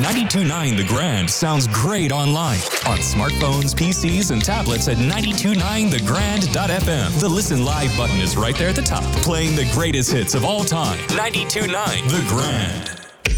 92.9 The Grand sounds great online. On smartphones, PCs, and tablets at 92.9thegrand.fm. The Listen Live button is right there at the top, playing the greatest hits of all time. 92.9 The Grand.